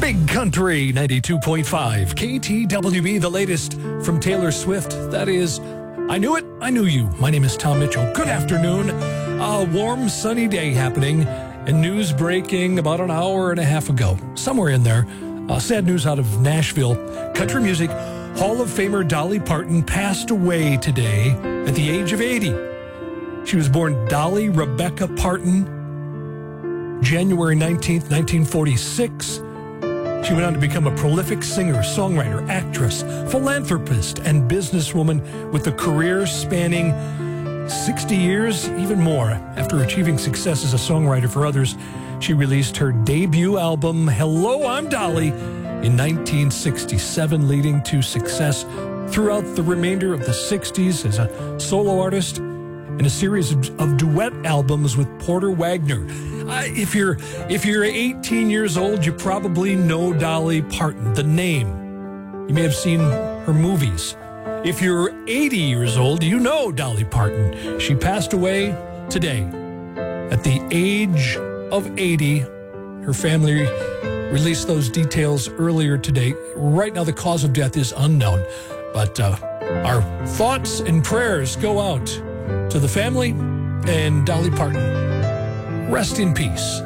Big Country 92.5 KTWB, the latest from Taylor Swift. That is, I Knew It, I Knew You. My name is Tom Mitchell. Good afternoon. A warm, sunny day happening, and news breaking about an hour and a half ago. Somewhere in there, sad news out of Nashville. Country music Hall of Famer Dolly Parton passed away today at the age of 80. She was born Dolly Rebecca Parton, January 19th, 1946. She went on to become a prolific singer, songwriter, actress, philanthropist, and businesswoman with a career spanning 60 years, even more. After achieving success as a songwriter for others, she released her debut album, Hello, I'm Dolly, in 1967, leading to success throughout the remainder of the 60s as a solo artist and a series of duet albums with Porter Wagoner. If you're 18 years old, you probably know Dolly Parton, the name. You may have seen her movies. If you're 80 years old, you know Dolly Parton. She passed away today at the age of 80. Her family released those details earlier today. Right now, the cause of death is unknown, but our thoughts and prayers go out to the family and Dolly Parton. Rest in peace.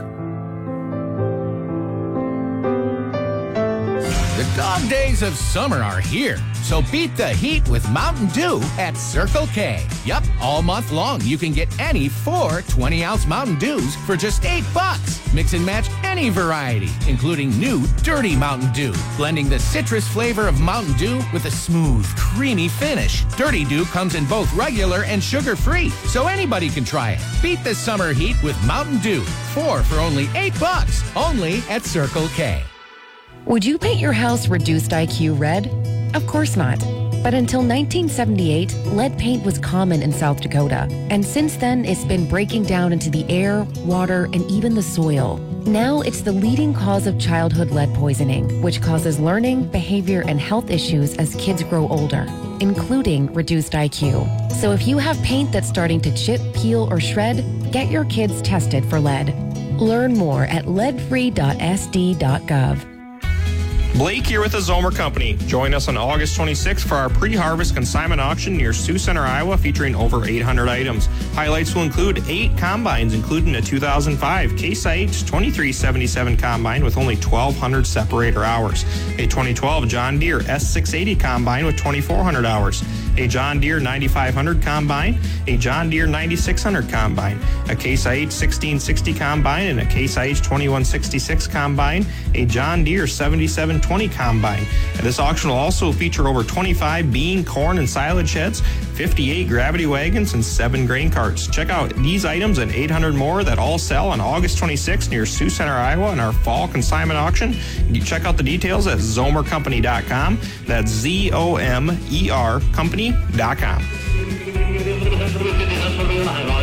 The dog days of summer are here, so beat the heat with Mountain Dew at Circle K. Yup, all month long you can get any 4 20-ounce Mountain Dews for just $8. Mix and match any variety, including new Dirty Mountain Dew, blending the citrus flavor of Mountain Dew with a smooth, creamy finish. Dirty Dew comes in both regular and sugar-free, so anybody can try it. Beat the summer heat with Mountain Dew. 4 for only $8, only at Circle K. Would you paint your house reduced IQ red? Of course not. But until 1978, lead paint was common in South Dakota. And since then, it's been breaking down into the air, water, and even the soil. Now it's the leading cause of childhood lead poisoning, which causes learning, behavior, and health issues as kids grow older, including reduced IQ. So if you have paint that's starting to chip, peel, or shred, get your kids tested for lead. Learn more at leadfree.sd.gov. Blake here with the Zomer Company. Join us on August 26th for our pre-harvest consignment auction near Sioux Center, Iowa, featuring over 800 items. Highlights will include 8 combines, including a 2005 Case IH 2377 combine with only 1,200 separator hours, a 2012 John Deere S680 combine with 2,400 hours, a John Deere 9500 combine, a John Deere 9600 combine, a Case IH 1660 combine, and a Case IH 2166 combine, a John Deere 7720 combine. And this auction will also feature over 25 bean, corn, and silage sheds, 58 gravity wagons, and 7 grain carts. Check out these items and 800 more that all sell on August 26th near Sioux Center, Iowa in our fall consignment auction. You check out the details at zomercompany.com. That's ZOMER company.com.